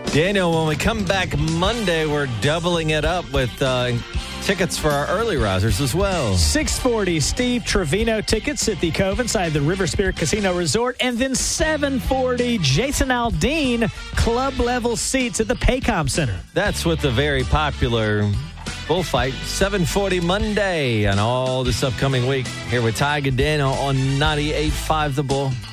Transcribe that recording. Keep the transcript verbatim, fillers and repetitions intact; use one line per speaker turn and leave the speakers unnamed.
Daniel, when we come back Monday, we're doubling it up with uh, tickets for our early risers as well.
six forty Steve Trevino tickets at the Cove inside the River Spirit Casino Resort. And then seven forty Jason Aldean club-level seats at the Paycom Center.
That's with the very popular bullfight, seven forty Monday and all this upcoming week. Here with Tiger Daniel on ninety-eight point five The Bull.